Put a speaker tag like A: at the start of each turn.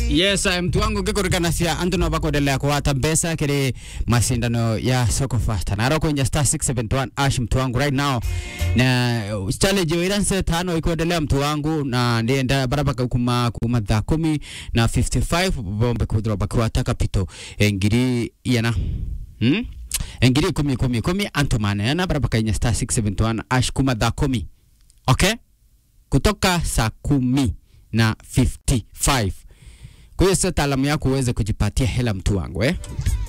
A: Yes, mtu wangu gekorikana sia antuno bakodelea kwa tabesa kile masindano ya soko fasta. Naro kwenye star 671 ash mtu wangu right now. Na challenge iranse tano ikodelea mtu wangu na ndienda barabaka kuma 10 na 55 bombe kudro bakwa takapito engiri yana. Engiri 10 antumane na barabaka kwenye star 671 ash kuma 10. Okay? Kutoka saa 10 na 55. Kwa hiyo sasa taalamu yako uweze kujipatia hela mtu wangu